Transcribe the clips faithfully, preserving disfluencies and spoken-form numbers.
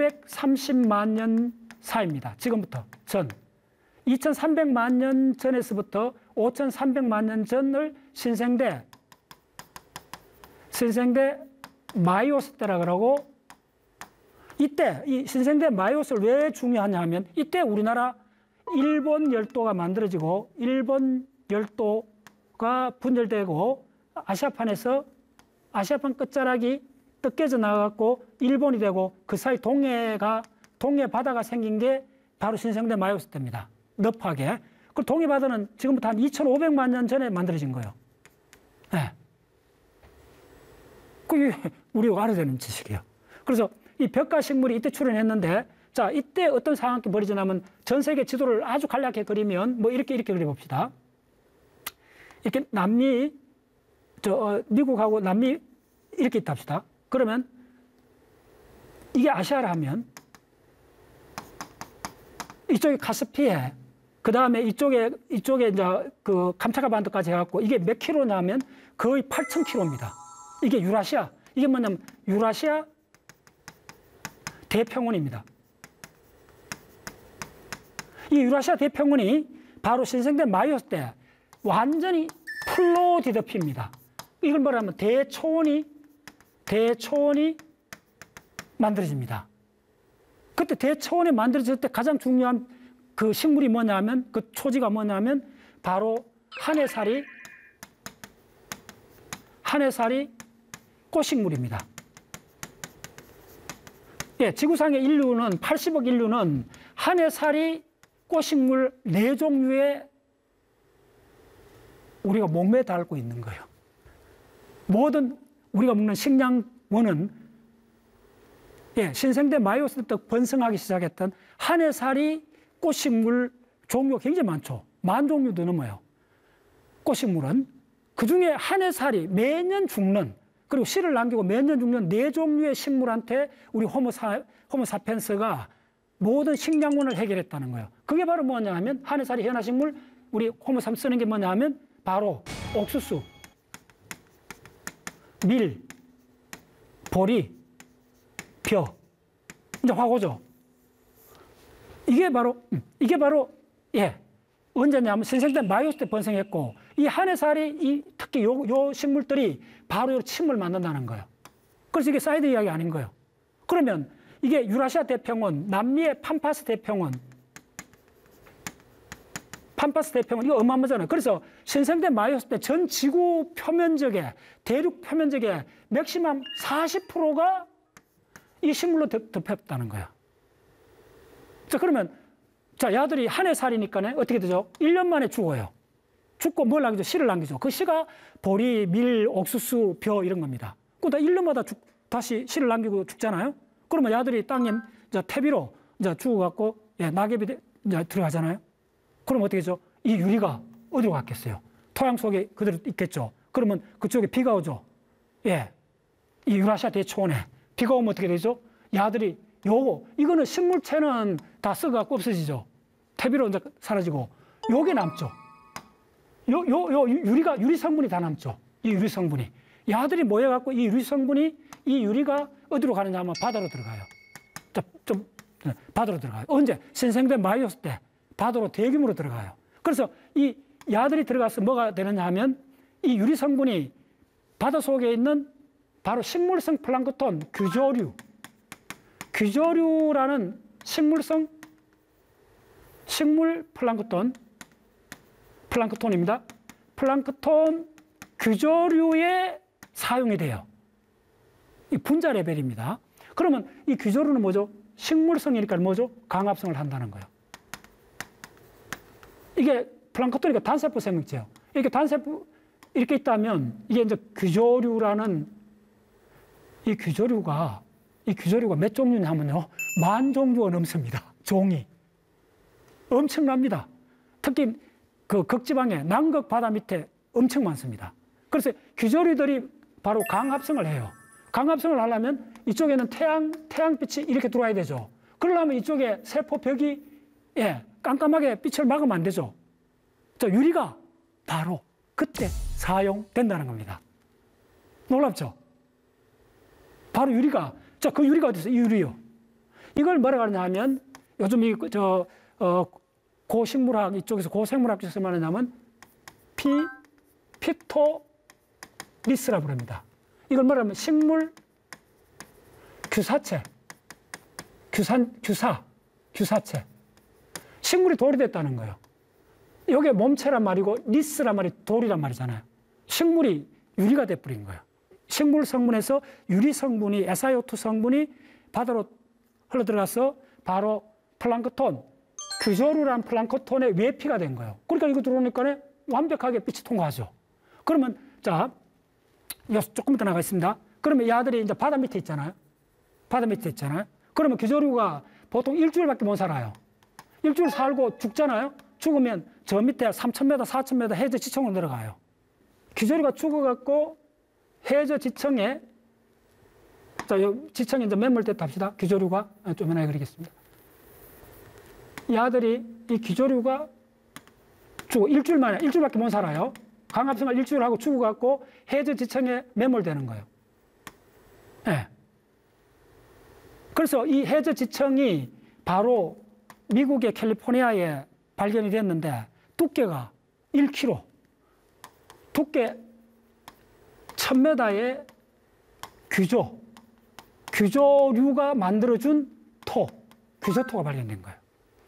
이천이백삼십만 년 사이입니다. 지금부터 전. 이천삼백만 년 전에서부터 오천삼백만 년 전을 신생대, 신생대 마이오스 때라 그러고, 이때 이 신생대 마이오스를 왜 중요하냐 하면 이때 우리나라 일본 열도가 만들어지고 일본 열도가 분열되고 아시아판에서 아시아판 끝자락이 뜯겨져 나가고 일본이 되고 그 사이 동해가 동해 바다가 생긴 게 바로 신생대 마이오스 때입니다. 늪하게. 그 동해 바다는 지금부터 한 이천오백만 년 전에 만들어진 거예요. 네. 그게 우리가 알아야 되는 지식이에요. 그래서 이 벽과 식물이 이때 출현했는데, 자, 이때 어떤 상황이 벌어지냐면 전 세계 지도를 아주 간략하게 그리면 뭐 이렇게 이렇게 그려봅시다. 이렇게 남미, 저, 어, 미국하고 남미 이렇게 있다 합시다. 그러면 이게 아시아라 하면 이쪽이 카스피해, 그 다음에 이쪽에, 이쪽에 이제 그 감차카 반도까지 해갖고 이게 몇 킬로냐면 거의 팔천 킬로미터입니다. 이게 유라시아. 이게 뭐냐면 유라시아 대평원입니다. 이 유라시아 대평원이 바로 신생대 마이오스 때 완전히 풀로 뒤덮입니다. 이걸 뭐라면 대초원이, 대초원이 만들어집니다. 그때 대초원이 만들어질 때 가장 중요한 그 식물이 뭐냐면, 그 초지가 뭐냐면 바로 한해살이, 한해살이 꽃식물입니다. 예, 지구상의 인류는, 팔십억 인류는 한해살이 꽃식물 네 종류에 우리가 목매 달고 있는 거예요. 모든 우리가 먹는 식량원은, 예, 신생대 마이오스 때부터 번성하기 시작했던 한해살이 꽃식물 종류가 굉장히 많죠. 만 종류도 넘어요. 꽃식물은. 그 중에 한해살이 매년 죽는, 그리고 씨를 남기고 매년 죽는 네 종류의 식물한테 우리 호모사, 호모사피엔스가 모든 식량원을 해결했다는 거예요. 그게 바로 뭐냐 하면, 한해살이 현화식물, 우리 호모사피엔스 쓰는 게 뭐냐 하면 바로 옥수수, 밀, 보리, 벼, 이제 화고죠. 이게 바로, 이게 바로, 예, 언제냐면 신생대 마이오스 때 번성했고, 이 한해살이, 이 특히 요, 요 식물들이 바로 요 침을 만든다는 거예요. 그래서 이게 사이드 이야기 아닌 거예요. 그러면 이게 유라시아 대평원, 남미의 팜파스 대평원, 팜파스 대평원, 이거 어마어마하잖아요. 그래서 신생대 마이오스 때 전 지구 표면적에, 대륙 표면적에 맥시멈 사십 퍼센트가 이 식물로 덮였다는 거예요. 자, 그러면, 자, 야들이 한해살이니까 어떻게 되죠? 일 년 만에 죽어요. 죽고 뭘 남기죠? 씨를 남기죠. 그 씨가 보리, 밀, 옥수수, 벼 이런 겁니다. 그다 일 년마다 죽, 다시 씨를 남기고 죽잖아요. 그러면 야들이 땅에 이제 퇴비로 이제 죽어갖고, 예, 낙엽이 이제 들어가잖아요. 그럼 어떻게 되죠? 이 유리가 어디로 갔겠어요? 토양 속에 그대로 있겠죠. 그러면 그쪽에 비가 오죠. 예, 이 유라시아 대초원에 비가 오면 어떻게 되죠? 야들이 요거, 이거는 식물체는 다 썩어갖고 없어지죠. 퇴비로 이제 사라지고, 요게 남죠. 요, 요, 요, 유리가, 유리 성분이 다 남죠. 이 유리 성분이. 야들이 모여갖고 이 유리 성분이, 이 유리가 어디로 가느냐 하면 바다로 들어가요. 좀, 좀, 바다로 들어가요. 언제? 신생대 마이오스 때 바다로 대규모로 들어가요. 그래서 이 야들이 들어가서 뭐가 되느냐 하면 이 유리 성분이 바다 속에 있는 바로 식물성 플랑크톤, 규조류, 규조류라는 식물성 식물 플랑크톤, 플랑크톤입니다. 플랑크톤 규조류에 사용이 돼요. 이 분자 레벨입니다. 그러면 이 규조류는 뭐죠? 식물성이니까 뭐죠? 강합성을 한다는 거예요. 이게 플랑크톤이니까 단세포 생명체예요. 이렇게 단세포 이렇게 있다면 이게 이제 규조류라는 이 규조류가 이 규조류가 몇 종류냐면요, 만 종류가 넘습니다. 종이 엄청납니다. 특히 그 극지방의 남극 바다 밑에 엄청 많습니다. 그래서 규조류들이 바로 강합성을 해요. 강합성을 하려면 이쪽에는 태양, 태양빛이 이렇게 들어와야 되죠. 그러려면 이쪽에 세포벽이, 예, 깜깜하게 빛을 막으면 안 되죠. 저 유리가 바로 그때 사용된다는 겁니다. 놀랍죠? 바로 유리가, 자, 그 유리가 어디 있어요? 이 유리요. 이걸 뭐라고 하느냐 하면 요즘 이 저 어, 고식물학 이쪽에서 고생물학 쪽에서 말하냐면 피 피토리스라고 합니다. 이걸 뭐라 하면 식물 규사체, 규산 규사, 규사체. 식물이 돌이 됐다는 거예요. 이게 몸체란 말이고 리스란 말이 돌이란 말이잖아요. 식물이 유리가 돼버린 거예요. 식물 성분에서 유리 성분이 에스아이오투 성분이 바다로 흘러 들어가서 바로 플랑크톤, 규조류란 플랑크톤의 외피가 된 거예요. 그러니까 이거 들어오니까 완벽하게 빛이 통과하죠. 그러면 자, 조금 더 나가겠습니다. 그러면 이 아들이 이제 바다 밑에 있잖아요. 바다 밑에 있잖아요. 그러면 규조류가 보통 일주일밖에 못 살아요. 일주일 살고 죽잖아요. 죽으면 저 밑에 삼천 미터, 사천 미터 해저 지층으로 내려가요. 규조류가 죽어갖고 해저 지층에, 자, 요 지층에 이제 매몰됐다 합시다. 규조류가. 좀 해놔야 그러겠습니다. 이 아들이, 이 규조류가 죽어. 일주일 만에, 일주일밖에 못 살아요. 강압생활 일주일 하고 죽어갖고 해저 지층에 매몰되는 거예요. 예. 네. 그래서 이 해저 지층이 바로 미국의 캘리포니아에 발견이 됐는데 두께가 일 킬로미터, 두께 천 미터의 규조, 규조류가 만들어준 토, 규조토가 발견된 거예요.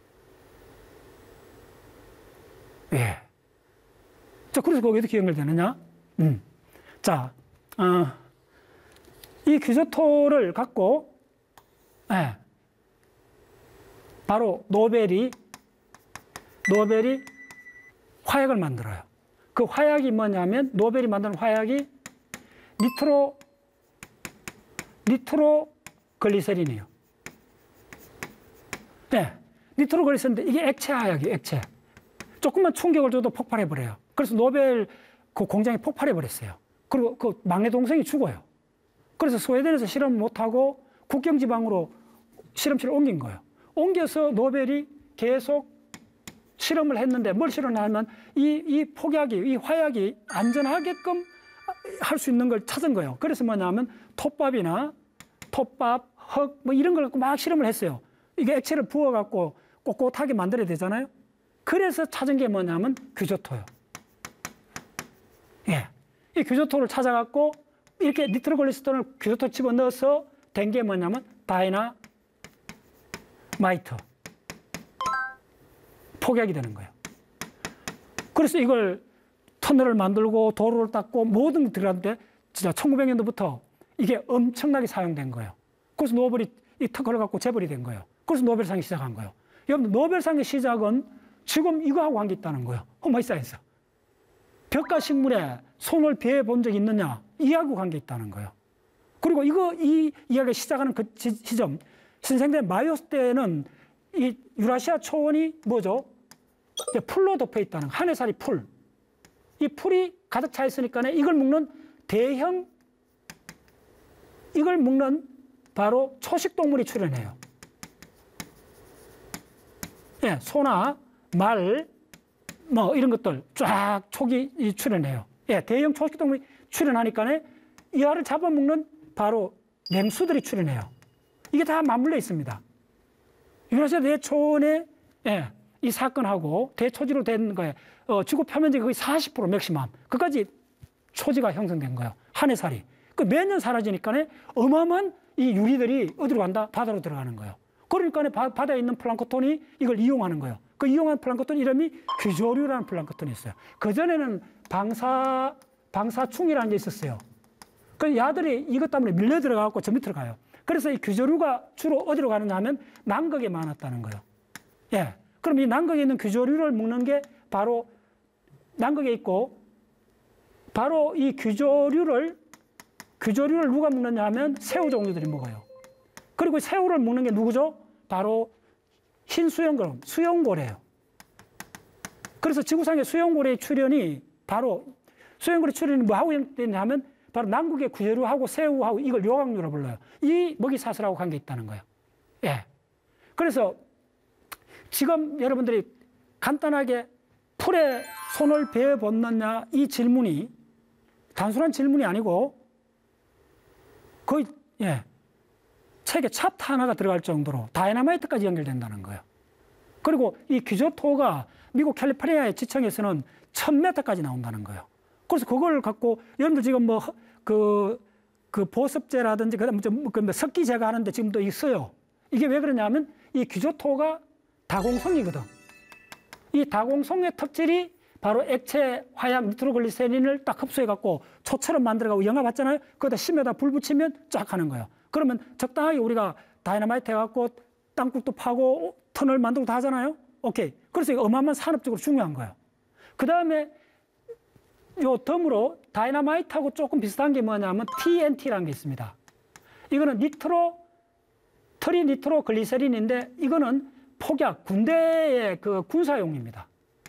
예. 자, 그래서 거기 어떻게 연결되느냐? 음. 자, 어, 이 규조토를 갖고, 예, 바로 노벨이, 노벨이 화약을 만들어요. 그 화약이 뭐냐면, 노벨이 만드는 화약이 니트로, 니트로글리세린이에요. 네, 니트로글리세린인데 이게 액체 화약이에요, 액체. 조금만 충격을 줘도 폭발해버려요. 그래서 노벨 그 공장이 폭발해버렸어요. 그리고 그 막내 동생이 죽어요. 그래서 스웨덴에서 실험을 못하고 국경지방으로 실험실을 옮긴 거예요. 옮겨서 노벨이 계속 실험을 했는데 뭘 실험하면 이, 이 폭약이, 이 화약이 안전하게끔 할 수 있는 걸 찾은 거예요. 그래서 뭐냐면 톱밥이나 톱밥, 흙 뭐 이런 걸 갖고 막 실험을 했어요. 이게 액체를 부어갖고 꼿꼿하게 만들어야 되잖아요. 그래서 찾은 게 뭐냐면 규조토요. 예. 이 규조토를 찾아갖고 이렇게 니트로글리세린을 규조토 집어넣어서 된 게 뭐냐면 다이나마이트. 폭약이 되는 거예요. 그래서 이걸 터널을 만들고 도로를 닦고 모든 게 들어갔는데 진짜 천구백 년도부터 이게 엄청나게 사용된 거예요. 그래서 노벨이 이 특허를 갖고 재벌이 된 거예요. 그래서 노벨상이 시작한 거예요. 여러분, 노벨상의 시작은 지금 이거하고 관계 있다는 거예요. 홈마이사이언스. 벽과 식물에 손을 베어 본 적이 있느냐? 이하고 관계 있다는 거예요. 그리고 이거, 이 이야기가 시작하는 그 시점, 신생대 마이오스 때는 이 유라시아 초원이 뭐죠? 풀로 덮여 있다는 거예요. 한해살이 풀. 이 풀이 가득 차 있으니까 이걸 먹는 대형, 이걸 먹는 바로 초식동물이 출현해요. 예, 소나 말, 뭐 이런 것들 쫙 촉이 출현해요. 예, 대형 초식동물이 출현하니까 이 알을 잡아먹는 바로 맹수들이 출현해요. 이게 다 맞물려 있습니다. 유라시아 대초원의 예, 이 사건하고 대초지로 된 거예요. 어, 지구 표면적이 거의 사십 퍼센트 맥시멈. 그까지 초지가 형성된 거예요. 한해살이. 그 매년 사라지니까 어마어마한 이 유리들이 어디로 간다? 바다로 들어가는 거예요. 그러니까 바다에 있는 플랑크톤이 이걸 이용하는 거예요. 그 이용한 플랑크톤 이름이 규조류라는 플랑크톤이 있어요. 그전에는 방사, 방사충이라는 게 있었어요. 그 야들이 이것 때문에 밀려 들어가고 저 밑으로 가요. 그래서 이 규조류가 주로 어디로 가느냐 하면 남극에 많았다는 거예요. 예. 그럼 이 남극에 있는 규조류를 먹는 게 바로 남극에 있고, 바로 이 규조류를, 규조류를 누가 먹느냐 하면 새우 종류들이 먹어요. 그리고 새우를 먹는 게 누구죠? 바로 흰 수염고래, 수염고래예요. 그래서 지구상의 수염고래의 출현이 바로, 수염고래 출현이 뭐하고 연결되냐 면 바로 남극의 규조류하고 새우하고 이걸 요강류로 불러요. 이 먹이사슬하고 관계 있다는 거예요. 예. 그래서 지금 여러분들이 간단하게 풀에 손을 베어 벗느냐 이 질문이 단순한 질문이 아니고 거의 예, 세계 찹트 하나가 들어갈 정도로 다이너마이트까지 연결된다는 거예요. 그리고 이 귀조토가 미국 캘리포니아의 지청에서는 천 미터까지 나온다는 거예요. 그래서 그걸 갖고 여러분들 지금 뭐 그 그 보습제라든지 그다음에 좀 그 석기 제거하는데 지금도 있어요. 이게 왜 그러냐면 이 귀조토가 다공성이거든. 이 다공성의 특질이 바로 액체 화약 니트로글리세린을 딱 흡수해 갖고 초처럼 만들어 갖고 영화 봤잖아요. 거기다 심에다 불 붙이면 쫙 하는 거예요. 그러면 적당하게 우리가 다이너마이트 해 갖고 땅굴도 파고 터널 만들고 다 하잖아요. 오케이. 그래서 이거 어마어마한 산업적으로 중요한 거예요. 그 다음에 요 덤으로 다이너마이트하고 조금 비슷한 게 뭐냐면 티엔티라는 게 있습니다. 이거는 니트로, 트리 니트로 글리세린인데 이거는 폭약, 군대의 그 군사용입니다.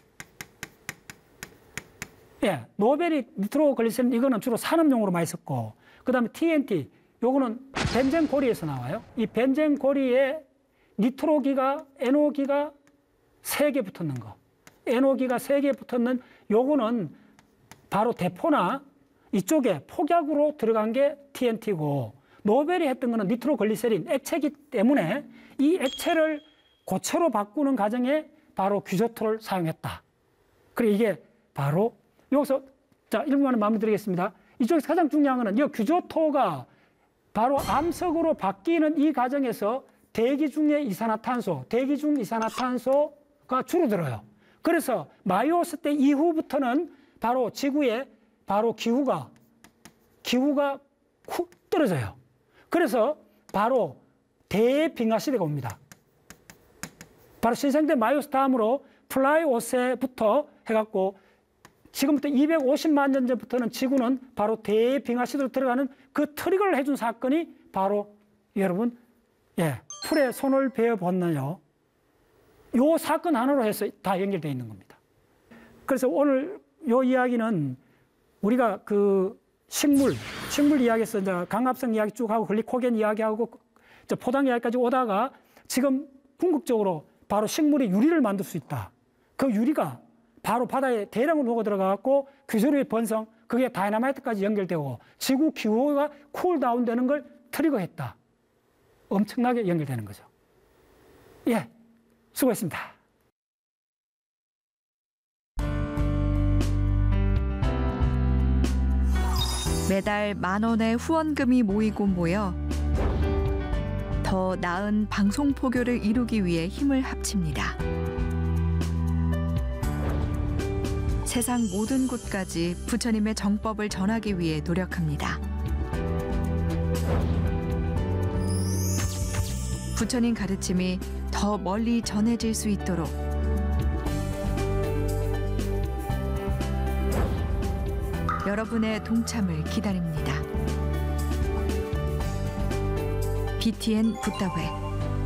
예, 노벨이 니트로 글리세린 이거는 주로 산업용으로 많이 썼고, 그 다음에 티엔티, 요거는 벤젠 고리에서 나와요. 이 벤젠 고리에 니트로기가, 에노기가 세 개 붙었는 거. 에노기가 세 개 붙었는 요거는 바로 대포나 이쪽에 폭약으로 들어간 게 티엔티고, 노벨이 했던 거는 니트로글리세린 액체이기 때문에 이 액체를 고체로 바꾸는 과정에 바로 귀조토를 사용했다. 그리고 이게 바로 여기서 자 일 분만에 마무리드리겠습니다. 이쪽에서 가장 중요한 거는 이 귀조토가 바로 암석으로 바뀌는 이 과정에서 대기 중의 이산화탄소, 대기 중 이산화탄소가 줄어들어요. 그래서 마이오스 때 이후부터는 바로 지구에 바로 기후가 기후가 쿡 떨어져요. 그래서 바로 대빙하 시대가 옵니다. 바로 신생대 마이오스 다음으로 플라이오세부터 해갖고 지금부터 이백오십만 년 전부터는 지구는 바로 대빙하 시대로 들어가는 그 트리거를 해준 사건이 바로 여러분 예 풀에 손을 베어 벗는요. 요 사건 하나로 해서 다 연결되어 있는 겁니다. 그래서 오늘 요 이야기는 우리가 그 식물, 식물 이야기에서 이제 강합성 이야기 쭉 하고 글리코겐 이야기하고 이제 포당 이야기까지 오다가 지금 궁극적으로 바로 식물이 유리를 만들 수 있다. 그 유리가 바로 바다에 대량으로 녹아 들어가고 귀조류의 번성, 그게 다이너마이트까지 연결되고 지구 기후가 쿨다운 되는 걸 트리거했다. 엄청나게 연결되는 거죠. 예, 수고했습니다. 매달 만 원의 후원금이 모이고 모여 더 나은 방송 포교를 이루기 위해 힘을 합칩니다. 세상 모든 곳까지 부처님의 정법을 전하기 위해 노력합니다. 부처님 가르침이 더 멀리 전해질 수 있도록 여러분의 동참을 기다립니다. 비티엔 붓다회